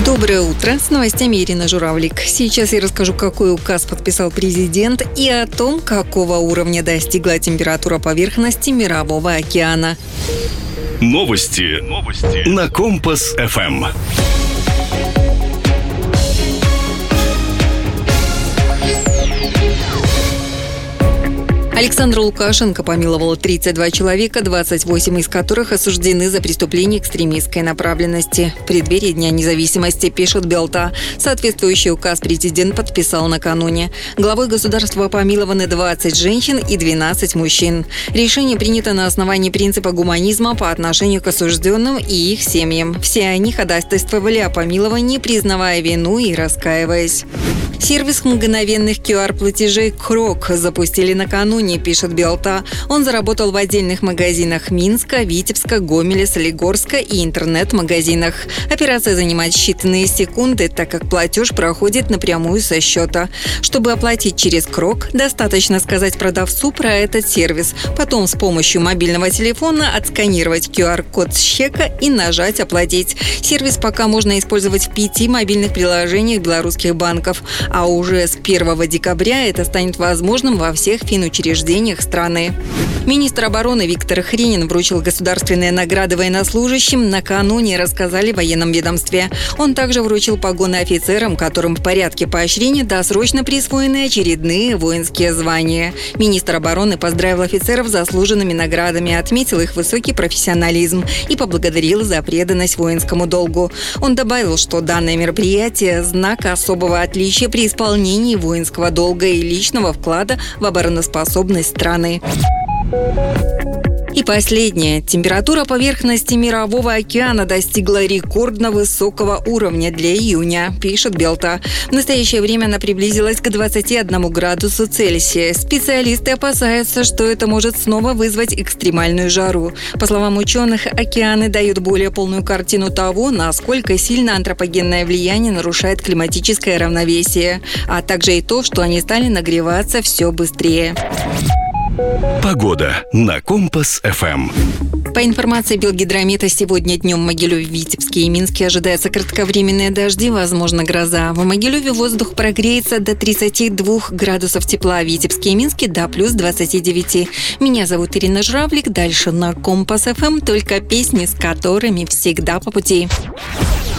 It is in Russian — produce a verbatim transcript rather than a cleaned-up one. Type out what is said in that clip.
Доброе утро, с новостями Ирина Журавлик. Сейчас я расскажу, какой указ подписал президент и о том, какого уровня достигла температура поверхности Мирового океана. Новости. Новости. На Компас-эф эм. Александр Лукашенко помиловал тридцать два человека, двадцать восемь из которых осуждены за преступления экстремистской направленности. В преддверии Дня независимости, пишет Белта. Соответствующий указ президент подписал накануне. Главой государства помилованы двадцать женщин и двенадцать мужчин. Решение принято на основании принципа гуманизма по отношению к осужденным и их семьям. Все они ходатайствовали о помиловании, признавая вину и раскаиваясь. Сервис мгновенных ку ар-платежей «Крок» запустили накануне, пишет Белта. Он заработал в отдельных магазинах Минска, Витебска, Гомеля, Солигорска и интернет-магазинах. Операция занимает считанные секунды, так как платеж проходит напрямую со счета. Чтобы оплатить через «Крок», достаточно сказать продавцу про этот сервис. Потом с помощью мобильного телефона отсканировать ку ар-код с чека и нажать «Оплатить». Сервис пока можно использовать в пяти мобильных приложениях белорусских банков. А уже с первого декабря это станет возможным во всех финучреждениях страны. Министр обороны Виктор Хренин вручил государственные награды военнослужащим, накануне рассказали в военном ведомстве. Он также вручил погоны офицерам, которым в порядке поощрения досрочно присвоены очередные воинские звания. Министр обороны поздравил офицеров с заслуженными наградами, отметил их высокий профессионализм и поблагодарил за преданность воинскому долгу. Он добавил, что данное мероприятие – знак особого отличия при исполнении воинского долга и личного вклада в обороноспособность страны. И последнее. Температура поверхности Мирового океана достигла рекордно высокого уровня для июня, пишет Белта. В настоящее время она приблизилась к двадцати одному градусу Цельсия. Специалисты опасаются, что это может снова вызвать экстремальную жару. По словам ученых, океаны дают более полную картину того, насколько сильно антропогенное влияние нарушает климатическое равновесие, а также и то, что они стали нагреваться все быстрее. Погода на Компас-эф эм. По информации Белгидромета, сегодня днем в Могилеве, Витебске и Минске ожидаются кратковременные дожди, возможно гроза. В Могилеве воздух прогреется до тридцати двух градусов тепла, в Витебске и Минске до плюс двадцати девяти. Меня зовут Ирина Журавлик. Дальше на Компас-эф эм только песни, с которыми всегда по пути.